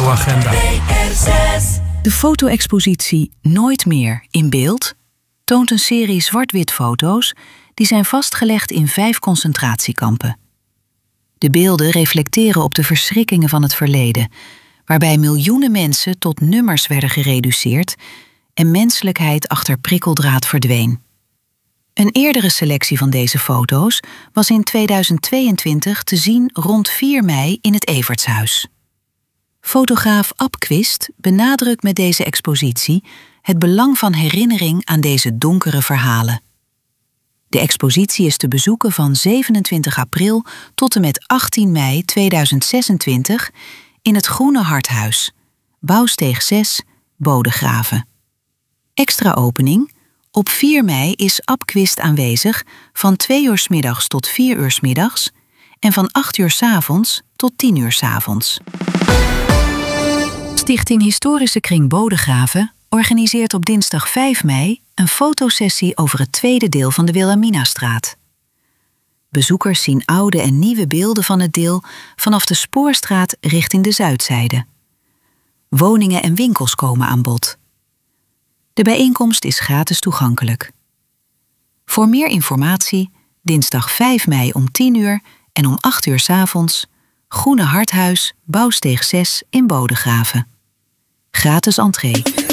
radioagenda. De foto-expositie Nooit meer in beeld toont een serie zwart-wit foto's die zijn vastgelegd in 5 concentratiekampen. De beelden reflecteren op de verschrikkingen van het verleden, waarbij miljoenen mensen tot nummers werden gereduceerd en menselijkheid achter prikkeldraad verdween. Een eerdere selectie van deze foto's was in 2022 te zien rond 4 mei in het Evertshuis. Fotograaf Ab Quist benadrukt met deze expositie het belang van herinnering aan deze donkere verhalen. De expositie is te bezoeken van 27 april tot en met 18 mei 2026 in het Groene Harthuis, Bouwsteeg 6, Bodegraven. Extra opening: op 4 mei is Ab Quist aanwezig van 2 uur 's middags tot 4 uur 's middags en van 8 uur 's avonds tot 10 uur 's avonds. Stichting Historische Kring Bodegraven organiseert op dinsdag 5 mei een fotosessie over het tweede deel van de Wilhelminastraat. Bezoekers zien oude en nieuwe beelden van het deel vanaf de Spoorstraat richting de Zuidzijde. Woningen en winkels komen aan bod. De bijeenkomst is gratis toegankelijk. Voor meer informatie dinsdag 5 mei om 10 uur en om 8 uur 's avonds, Groene Harthuis, Bouwsteeg 6 in Bodegraven. Gratis entree.